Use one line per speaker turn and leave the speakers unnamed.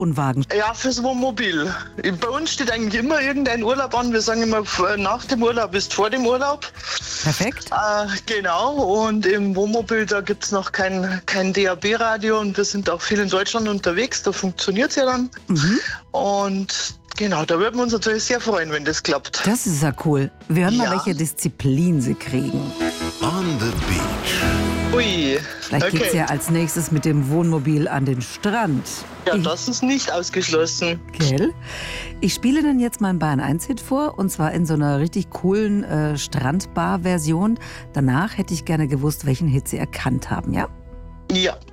und Wagen?
Ja, fürs Wohnmobil. Bei uns steht eigentlich immer irgendein Urlaub an. Wir sagen immer, nach dem Urlaub ist vor dem Urlaub.
Perfekt.
Genau, und im Wohnmobil, da gibt es noch kein DAB-Radio und wir sind auch viel in Deutschland unterwegs. Da funktioniert es ja dann. Und genau, da würden wir uns natürlich sehr freuen, wenn das klappt.
Das ist ja cool. Wir hören mal, welche Disziplin Sie kriegen.
On the beach.
Ui,
Vielleicht geht's ja als nächstes mit dem Wohnmobil an den Strand.
Ja, das ist nicht ausgeschlossen.
Gell? Ich spiele Ihnen jetzt mal einen Bayern 1-Hit vor, und zwar in so einer richtig coolen Strandbar-Version. Danach hätte ich gerne gewusst, welchen Hit Sie erkannt haben, ja?
Ja.